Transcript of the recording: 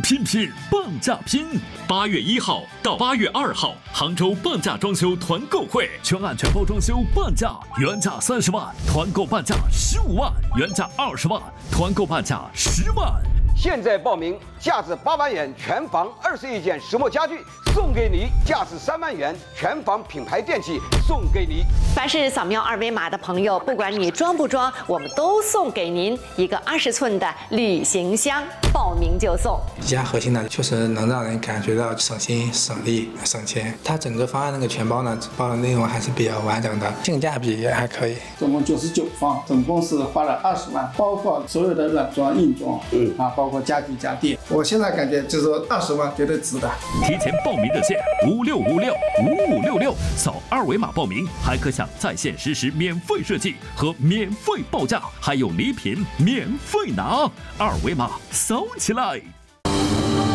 拼拼半价拼！8月1号到8月2号，杭州半价装修团购会，全案全包装修半价，原价30万，团购半价15万，原价20万，团购半价10万。 现在报名，价值8万元全房21件石墨家具送给你，价值3万元全房品牌电器送给你。 凡是扫描2维码的朋友，不管你装不装，我们都送给您一个20寸的旅行箱，报名就送。 比较核心的，确实能让人感觉到省心、省力、省钱。它整个方案那个全包呢，包的内容还是比较完整的，性价比也还可以。 总共99方，总共是花了20万，包括所有的软装、硬装，包括家具家电。我现在感觉就是说20万绝对值得。 提前报名热线56565566，扫2维码报名，还可享在线实时免费设计和免费报价，还有礼品免费拿。2维码扫起来！